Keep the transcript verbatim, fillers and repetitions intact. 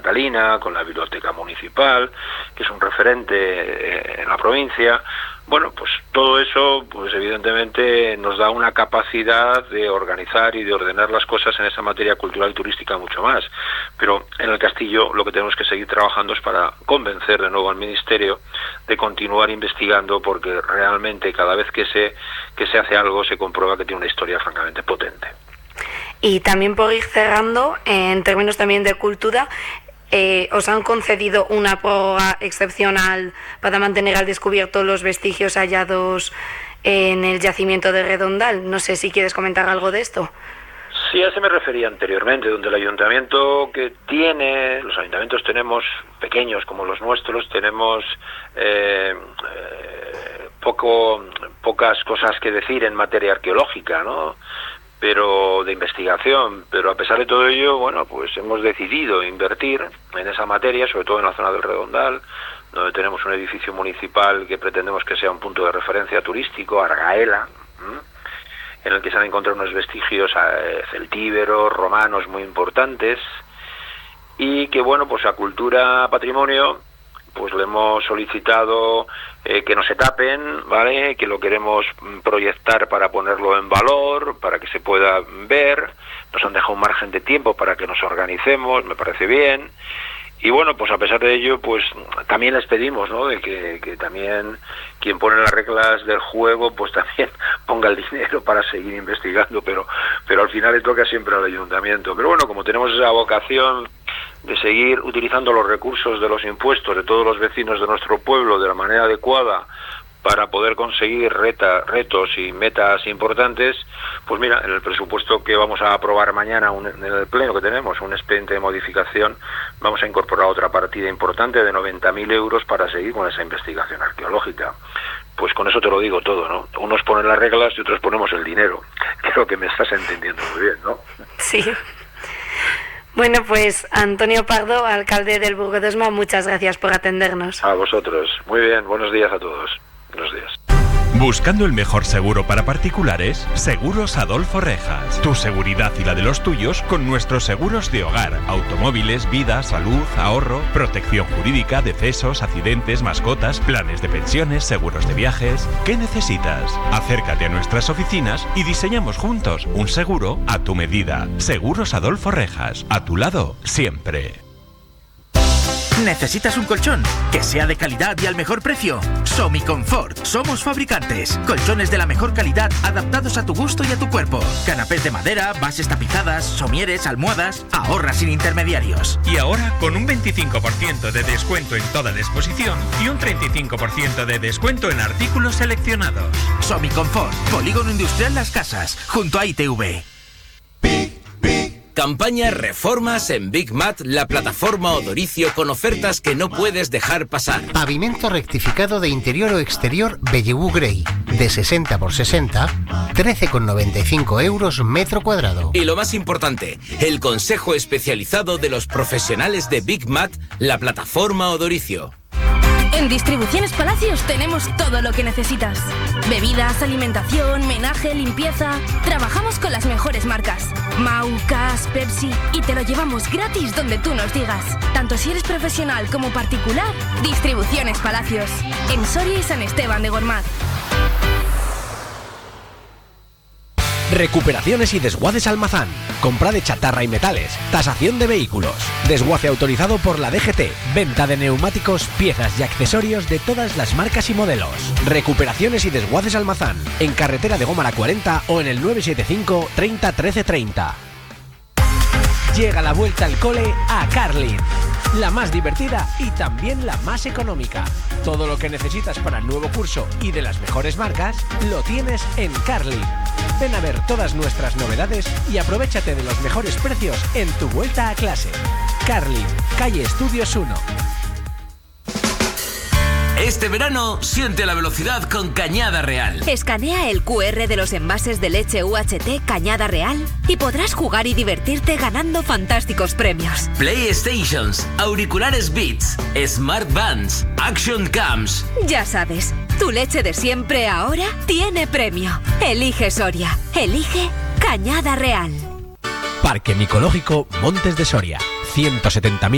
Calina, con la biblioteca municipal, que es un referente en la provincia. Bueno, pues todo eso, pues evidentemente nos da una capacidad de organizar y de ordenar las cosas en esa materia cultural y turística mucho más. Pero en el Castillo lo que tenemos que seguir trabajando es para convencer de nuevo al Ministerio de continuar investigando, porque realmente cada vez que se, que se hace algo se comprueba que tiene una historia francamente potente. Y también por ir cerrando, en términos también de cultura, Eh, os han concedido una prórroga excepcional para mantener al descubierto los vestigios hallados en el yacimiento de Redondal. No sé si quieres comentar algo de esto. Sí, a eso me refería anteriormente, donde el ayuntamiento que tiene, los ayuntamientos tenemos pequeños como los nuestros, tenemos eh, eh, poco, pocas cosas que decir en materia arqueológica, ¿no?, pero de investigación, pero a pesar de todo ello, bueno, pues hemos decidido invertir en esa materia, sobre todo en la zona del Redondal, donde tenemos un edificio municipal que pretendemos que sea un punto de referencia turístico, Argaela, ¿m? en el que se han encontrado unos vestigios eh, celtíberos, romanos muy importantes, y que, bueno, pues a Cultura Patrimonio pues le hemos solicitado eh, que no se tapen, ¿vale?, que lo queremos proyectar para ponerlo en valor, para que se pueda ver. Nos han dejado un margen de tiempo para que nos organicemos, me parece bien. Y bueno, pues a pesar de ello, pues también les pedimos, ¿no?, de que, que también quien pone las reglas del juego, pues también ponga el dinero para seguir investigando, pero, pero al final le toca siempre al ayuntamiento. Pero bueno, como tenemos esa vocación de seguir utilizando los recursos de los impuestos de todos los vecinos de nuestro pueblo de la manera adecuada para poder conseguir reta, retos y metas importantes, pues mira, en el presupuesto que vamos a aprobar mañana, un, en el pleno que tenemos, un expediente de modificación, vamos a incorporar otra partida importante de noventa mil euros para seguir con esa investigación arqueológica. Pues con eso te lo digo todo, ¿no? Unos ponen las reglas y otros ponemos el dinero. Creo que me estás entendiendo muy bien, ¿no? Sí. Bueno, pues Antonio Pardo, alcalde del Burgo de Osma, muchas gracias por atendernos. A vosotros. Muy bien, buenos días a todos. Buenos días. ¿Buscando el mejor seguro para particulares? Seguros Adolfo Rejas. Tu seguridad y la de los tuyos con nuestros seguros de hogar, automóviles, vida, salud, ahorro, protección jurídica, decesos, accidentes, mascotas, planes de pensiones, seguros de viajes. ¿Qué necesitas? Acércate a nuestras oficinas y diseñamos juntos un seguro a tu medida. Seguros Adolfo Rejas. A tu lado, siempre. ¿Necesitas un colchón? Que sea de calidad y al mejor precio. Somiconfort. Somos fabricantes. Colchones de la mejor calidad adaptados a tu gusto y a tu cuerpo. Canapés de madera, bases tapizadas, somieres, almohadas. Ahorra sin intermediarios. Y ahora con un veinticinco por ciento de descuento en toda la exposición y un treinta y cinco por ciento de descuento en artículos seleccionados. Somiconfort. Polígono Industrial Las Casas. Junto a I T V. Campaña Reformas en Big Mat, la plataforma Odoricio con ofertas que no puedes dejar pasar. Pavimento rectificado de interior o exterior Bellevue Grey, de sesenta por sesenta, trece con noventa y cinco euros metro cuadrado. Y lo más importante, el consejo especializado de los profesionales de Big Mat, la plataforma Odoricio. En Distribuciones Palacios tenemos todo lo que necesitas. Bebidas, alimentación, menaje, limpieza. Trabajamos con las mejores marcas. Mau, Cas, Pepsi. Y te lo llevamos gratis donde tú nos digas. Tanto si eres profesional como particular. Distribuciones Palacios. En Soria y San Esteban de Gormaz. Recuperaciones y desguaces Almazán. Compra de chatarra y metales. Tasación de vehículos. Desguace autorizado por la D G T. Venta de neumáticos, piezas y accesorios de todas las marcas y modelos. Recuperaciones y desguaces Almazán. En carretera de Gómara cuarenta o en el nueve siete cinco, treinta, trece, treinta. Llega la vuelta al cole a Carlin. La más divertida y también la más económica. Todo lo que necesitas para el nuevo curso y de las mejores marcas lo tienes en Carlin. Ven a ver todas nuestras novedades y aprovéchate de los mejores precios en tu vuelta a clase. Carlin, calle Estudios uno. Este verano siente la velocidad con Cañada Real. Escanea el cu erre de los envases de leche U H T Cañada Real y podrás jugar y divertirte ganando fantásticos premios. PlayStations, auriculares Beats, Smart Bands, Action Cams. Ya sabes, tu leche de siempre ahora tiene premio. Elige Soria. Elige Cañada Real. Parque Micológico Montes de Soria. ciento setenta mil